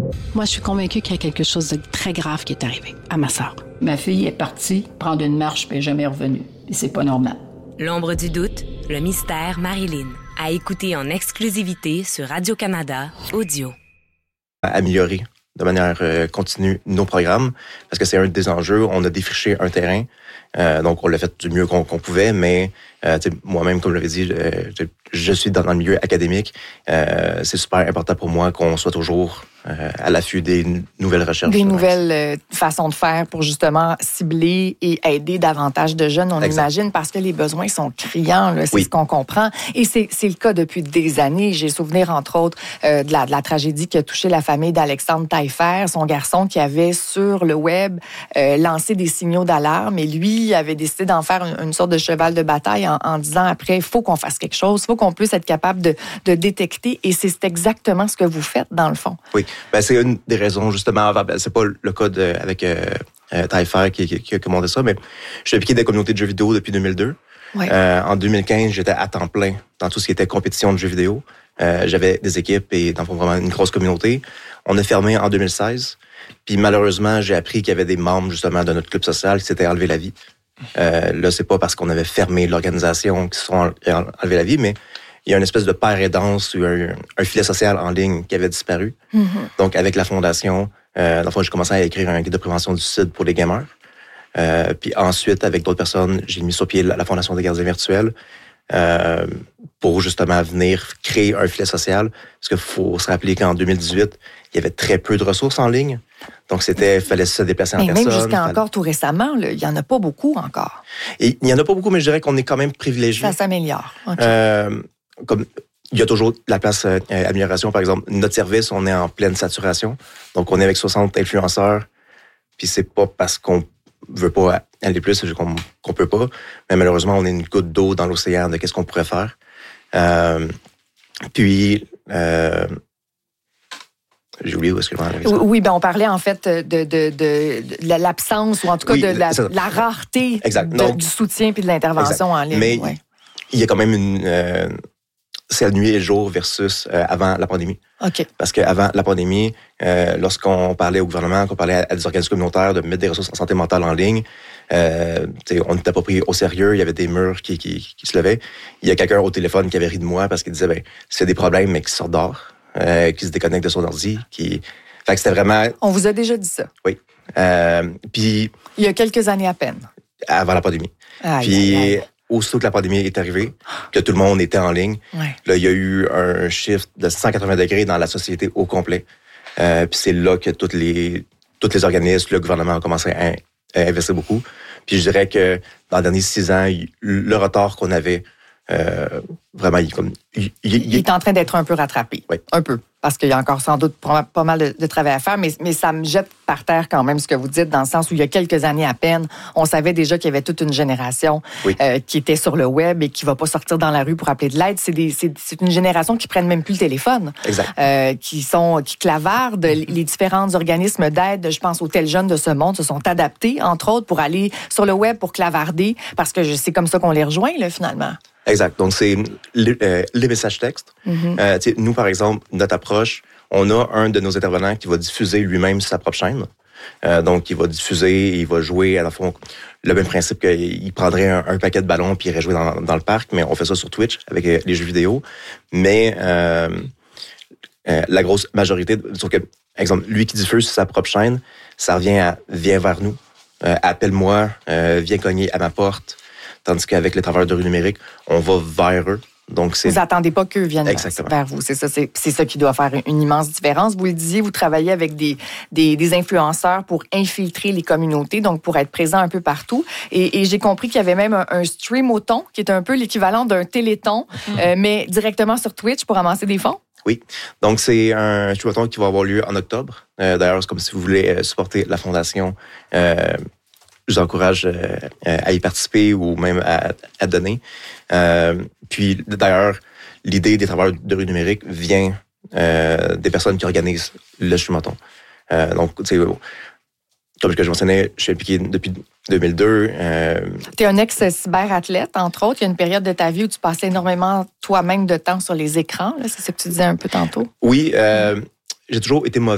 Moi, je suis convaincue qu'il y a quelque chose de très grave qui est arrivé à ma sœur. Ma fille est partie prendre une marche puis elle n'est jamais revenue. Et c'est pas normal. L'ombre du doute, le mystère Marilyn. À écouter en exclusivité sur Radio-Canada Audio. Améliorer de manière continue nos programmes, parce que c'est un des enjeux. On a défriché un terrain, donc on l'a fait du mieux qu'on pouvait, mais moi-même, comme je l'avais dit, je suis dans le milieu académique. C'est super important pour moi qu'on soit toujours à l'affût des nouvelles recherches. Des nouvelles façons de faire pour justement cibler et aider davantage de jeunes, on imagine, parce que les besoins sont criants, là, c'est ce qu'on comprend. Et c'est le cas depuis des années. J'ai souvenir, entre autres, de la tragédie qui a touché la famille d'Alexandre Taillefer, son garçon qui avait sur le web lancé des signaux d'alarme, et lui avait décidé d'en faire une sorte de cheval de bataille en disant après, il faut qu'on fasse quelque chose, il faut qu'on puisse être capable de détecter, et c'est exactement ce que vous faites dans le fond. Oui, ben, c'est une des raisons justement, c'est pas le cas avec Taillefer qui a commandé ça, mais je suis impliqué dans la communauté de jeux vidéo depuis 2002. Ouais. En 2015, j'étais à temps plein dans tout ce qui était compétition de jeux vidéo. J'avais des équipes et dans vraiment une grosse communauté. On a fermé en 2016, puis malheureusement, j'ai appris qu'il y avait des membres justement de notre club social qui s'étaient enlevé la vie. Là, c'est pas parce qu'on avait fermé l'organisation qu'ils se sont enlevé la vie, mais il y a une espèce de paire aidance ou un filet social en ligne qui avait disparu. Mm-hmm. Donc, avec la fondation, dans le fond, j'ai commencé à écrire un guide de prévention du suicide pour les gamers. Puis ensuite, avec d'autres personnes, j'ai mis sur pied la Fondation des gardiens virtuels pour justement venir créer un filet social. Parce qu'il faut se rappeler qu'en 2018, il y avait très peu de ressources en ligne. Donc, fallait se déplacer en personne. Même jusqu'à encore tout récemment, là, il n'y en a pas beaucoup encore. Et il n'y en a pas beaucoup, mais je dirais qu'on est quand même privilégié. Ça s'améliore. Okay. Comme il y a toujours de la place amélioration. Par exemple, notre service, on est en pleine saturation. Donc, on est avec 60 influenceurs. Puis, c'est pas parce qu'on veut pas aller plus qu'on peut pas. Mais malheureusement, on est une goutte d'eau dans l'océan de qu'est-ce qu'on pourrait faire. J'ai oublié où est-ce que je m'en avais ça. Oui, ben on parlait en fait de l'absence, ou en tout cas de la rareté du soutien puis de l'intervention en ligne. Mais il y a quand même c'est la nuit et le jour versus avant la pandémie. OK. Parce qu'avant la pandémie, lorsqu'on parlait au gouvernement, qu'on parlait à des organismes communautaires de mettre des ressources en santé mentale en ligne, on n'était pas pris au sérieux, il y avait des murs qui se levaient. Il y a quelqu'un au téléphone qui avait ri de moi parce qu'il disait, c'est des problèmes, mais qui sort dehors, qui se déconnecte de son ordi, Fait que c'était vraiment... On vous a déjà dit ça. Oui. Puis... Il y a quelques années à peine. Avant la pandémie. Puis... Aussitôt que la pandémie est arrivée, que tout le monde était en ligne, là, il y a eu un shift de 180 degrés dans la société au complet. Puis c'est là que tous les organismes, le gouvernement a commencé à investir beaucoup. Puis je dirais que dans les derniers 6 ans, le retard qu'on avait, vraiment, il est en train d'être un peu rattrapé. Oui. Un peu. Parce qu'il y a encore sans doute pas mal de travail à faire, mais ça me jette par terre quand même ce que vous dites, dans le sens où il y a quelques années à peine, on savait déjà qu'il y avait toute une génération qui était sur le web et qui va pas sortir dans la rue pour appeler de l'aide. C'est une génération qui prennent même plus le téléphone, qui clavardent. Les différents organismes d'aide, je pense aux Tel Jeunes de ce monde, se sont adaptés, entre autres, pour aller sur le web pour clavarder, parce que c'est comme ça qu'on les rejoint, là, finalement. Exact. Donc, c'est les messages textes. Mm-hmm. Nous, par exemple, notre approche, on a un de nos intervenants qui va diffuser lui-même sa propre chaîne. Donc, il va diffuser, il va jouer, à la fois, le même principe qu'il prendrait un paquet de ballons puis il irait jouer dans le parc, mais on fait ça sur Twitch avec les jeux vidéo. Mais la grosse majorité, sauf que, exemple, lui qui diffuse sa propre chaîne, ça revient à « viens vers nous, appelle-moi, viens cogner à ma porte ». Tandis qu'avec les travailleurs de rue numérique, on va vers eux. Donc, vous n'attendez pas qu'eux viennent vers vous. C'est ça qui doit faire une immense différence. Vous le disiez, vous travaillez avec des influenceurs pour infiltrer les communautés, donc pour être présent un peu partout. Et j'ai compris qu'il y avait même un stream-o-thon, qui est un peu l'équivalent d'un téléthon, mais directement sur Twitch pour amasser des fonds. Oui. Donc, c'est un stream-o-thon qui va avoir lieu en octobre. D'ailleurs, c'est comme si vous voulez supporter la Fondation. Je vous encourage à y participer ou même à donner. Puis, d'ailleurs, l'idée des travailleurs de rue numérique vient des personnes qui organisent le stream-o-thon. Donc, tu sais, comme je mentionnais, je suis impliqué depuis 2002. Tu es un ex-cyberathlète, entre autres. Il y a une période de ta vie où tu passais énormément toi-même de temps sur les écrans. Là, c'est ce que tu disais un peu tantôt. Oui, j'ai toujours été mauvais